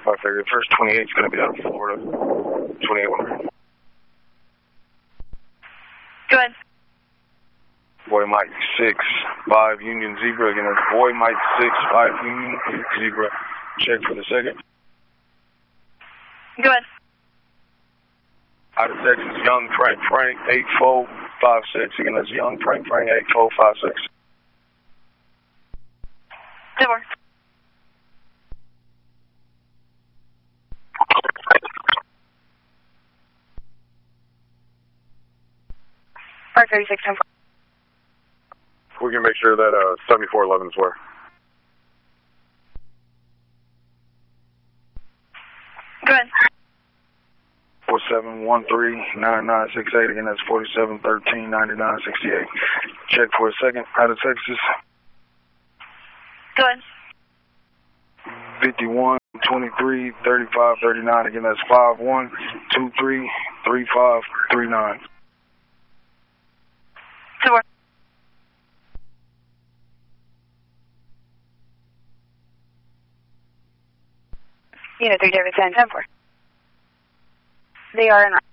I figure the first 28 is going to be out of Florida. 28. Go ahead. Boy Mike 6-5 Union Zebra. Again, that's Boy Mike 6-5 Union Zebra. Check for the second. Go ahead. Out of Texas, Young Frank 8456. Again, that's Young Frank 8456. 10 more. Park 36, 10 We can make sure that 7411 is where. Go ahead. 4713-9968. Again, that's 4713-9968. Check for a second. Out of Texas. Go ahead. 5123-3539. Again, that's 5123-3539. 2 more. Unit 3 David 10-4. They are in